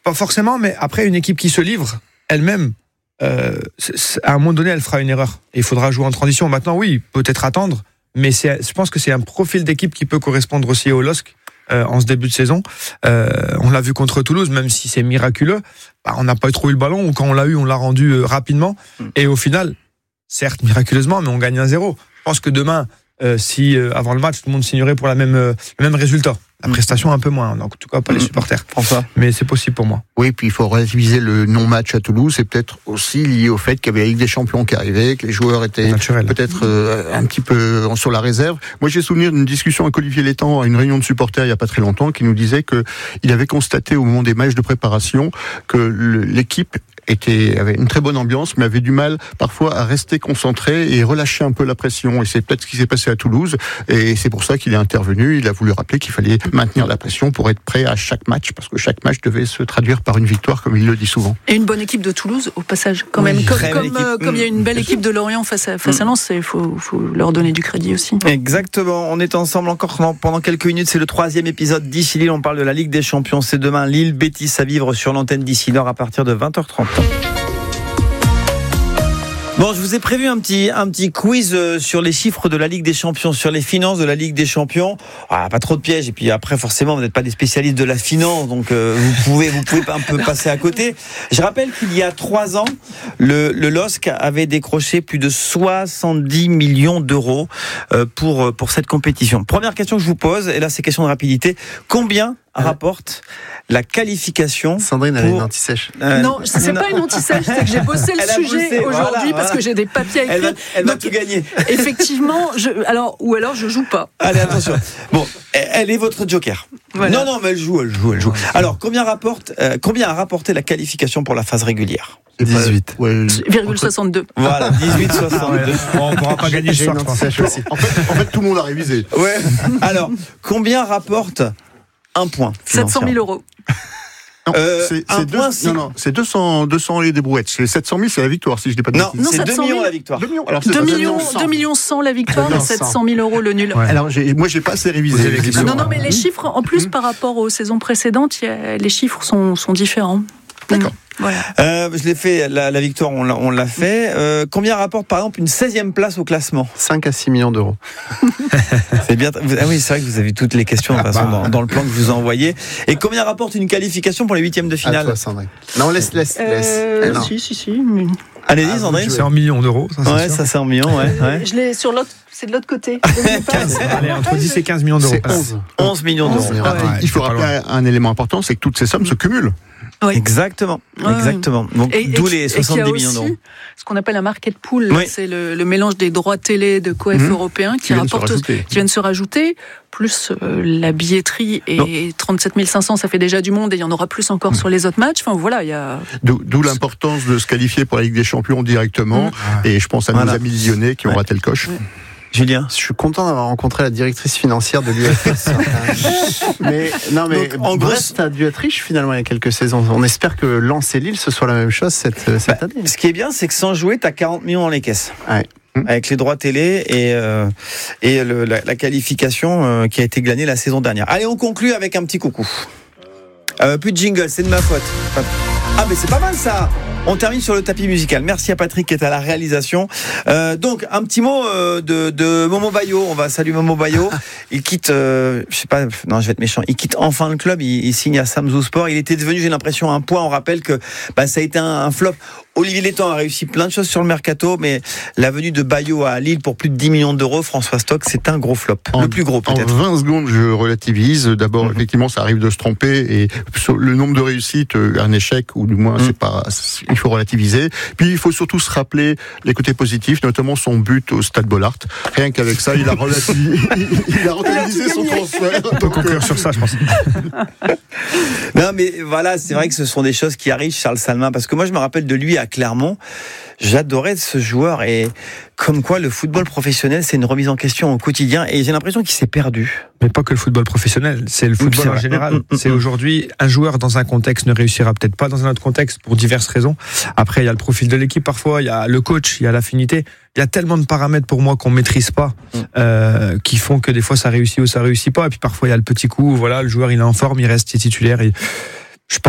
Pas forcément, mais après, une équipe qui se livre, elle-même, à un moment donné, elle fera une erreur. Et il faudra jouer en transition. Maintenant, oui, peut-être attendre, mais je pense que c'est un profil d'équipe qui peut correspondre aussi au LOSC en ce début de saison. On l'a vu contre Toulouse, même si c'est miraculeux, on n'a pas trouvé le ballon, ou quand on l'a eu, on l'a rendu rapidement. Et au final, certes, miraculeusement, mais on gagne 1-0. Je pense que demain, si avant le match, tout le monde signerait pour le même résultat. La prestation un peu moins, en tout cas pas les supporters. François. Mais c'est possible pour moi. Oui, puis il faut relativiser le non-match à Toulouse. C'est peut-être aussi lié au fait qu'il y avait la Ligue des Champions qui arrivait, que les joueurs étaient peut-être un petit peu sur la réserve. Moi, j'ai souvenir d'une discussion avec Olivier Létang à une réunion de supporters il y a pas très longtemps, qui nous disait que il avait constaté au moment des matchs de préparation que l'équipe avait une très bonne ambiance, mais avait du mal parfois à rester concentré et relâcher un peu la pression. Et c'est peut-être ce qui s'est passé à Toulouse. Et c'est pour ça qu'il est intervenu. Il a voulu rappeler qu'il fallait maintenir la pression pour être prêt à chaque match, parce que chaque match devait se traduire par une victoire, comme il le dit souvent. Et une bonne équipe de Toulouse, au passage, quand même. Comme il y a une belle équipe de Lorient face à Lens, il faut leur donner du crédit aussi. Exactement. On est ensemble encore pendant quelques minutes. C'est le 3e épisode d'Ici Lille. On parle de la Ligue des Champions. C'est demain Lille Betis à vivre sur l'antenne d'Ici Nord à partir de 20h30. Bon, je vous ai prévu un petit quiz sur les chiffres de la Ligue des Champions, sur les finances de la Ligue des Champions. Pas trop de pièges. Et puis après, forcément, vous n'êtes pas des spécialistes de la finance, donc vous pouvez un peu passer à côté. Je rappelle qu'il y a 3 ans, le LOSC avait décroché plus de 70 millions d'euros pour cette compétition. Première question que je vous pose, et là c'est question de rapidité. Combien rapporte la qualification? Sandrine, elle a une anti-sèche. Non, c'est pas une anti-sèche, c'est que j'ai bossé le sujet aujourd'hui parce que j'ai des papiers à écrire. Elle va tout gagner. Effectivement, ou alors je joue pas. Allez, attention. Bon, elle est votre joker. Voilà. Non, mais elle joue. Alors, combien a rapporté la qualification pour la phase régulière? 18. 0,62. Voilà, 18,62. On ne pourra pas gagner ce soir. En fait, tout le monde a révisé. Ouais. Alors, combien rapporte un point? 700 000 euros. C'est 200 et des brouettes. C'est 700 000, c'est la victoire, si je dis pas de bêtises. Non, c'est 2 millions la victoire. 2 millions 100 la victoire et 700 000 euros le nul. Ouais. Alors, moi, j'ai pas assez révisé. Non, mais les chiffres, en plus, par rapport aux saisons précédentes, les chiffres sont différents. D'accord. Voilà. Je l'ai fait, la victoire, on l'a fait. Combien rapporte, par exemple, une 16e place au classement? 5 à 6 millions d'euros. C'est bien. Oui, c'est vrai que vous avez toutes les questions dans le plan que je vous ai envoyé. Et combien rapporte une qualification pour les 8e de finale? À toi, Sandrine. Non, laisse. Non. Si. Allez-y, Sandrine. C'est en millions d'euros, ça, ouais, ça c'est en millions, ouais. Je l'ai sur l'autre, c'est de l'autre côté. 15, allez, entre 10 et 15 millions d'euros. C'est 11 millions d'euros. Il faut rappeler un élément important, c'est que toutes ces sommes se cumulent. Oui. Exactement. Donc, d'où les 70 millions d'euros. Ce qu'on appelle un market pool, c'est le mélange des droits télé de coef européens qui viennent se rajouter, plus la billetterie et 37 500, ça fait déjà du monde et il y en aura plus encore sur les autres matchs. Enfin voilà, il y a. D'où l'importance de se qualifier pour la Ligue des Champions directement. Et je pense à nos amis lyonnais qui ont raté le coche. Julien, je suis content d'avoir rencontré la directrice financière de l'UFS. mais en Brest a dû être riche finalement il y a quelques saisons. On espère que Lens et Lille ce soit la même chose cette année. Ce qui est bien, c'est que sans jouer, tu as 40 millions dans les caisses. Ouais. Avec les droits télé et la qualification qui a été glanée la saison dernière. Allez, on conclut avec un petit coucou. Plus de jingle, c'est de ma faute. Ah, mais c'est pas mal ça. On termine sur le tapis musical. Merci à Patrick qui est à la réalisation. Donc, un petit mot de Momo Bayo. On va saluer Momo Bayo. Il quitte, je vais être méchant. Il quitte enfin le club. Il signe à Samsung Sport. Il était devenu, j'ai l'impression, un point. On rappelle que ça a été un flop. Olivier Létang a réussi plein de choses sur le mercato, mais la venue de Bayo à Lille pour plus de 10 millions d'euros, François Stock, c'est un gros flop. Le plus gros, peut-être. En 20 secondes, je relativise. D'abord, effectivement, ça arrive de se tromper et le nombre de réussites, un échec, ou du moins, il faut relativiser. Puis, il faut surtout se rappeler les côtés positifs, notamment son but au Stade Bollaert. Rien qu'avec ça, il a relativisé son transfert. On peut conclure sur ça, je pense. Non, mais voilà, c'est vrai que ce sont des choses qui arrivent, Charles Salmin, parce que moi, je me rappelle de lui à Clermont. J'adorais ce joueur et comme quoi le football professionnel, c'est une remise en question au quotidien et j'ai l'impression qu'il s'est perdu. Mais pas que le football professionnel, c'est le football en général. C'est aujourd'hui, un joueur dans un contexte ne réussira peut-être pas dans un autre contexte pour diverses raisons. Après, il y a le profil de l'équipe parfois, il y a le coach, il y a l'affinité. Il y a tellement de paramètres pour moi qu'on maîtrise pas, qui font que des fois ça réussit ou ça réussit pas. Et puis parfois il y a le petit coup, voilà, le joueur il est en forme, il reste titulaire.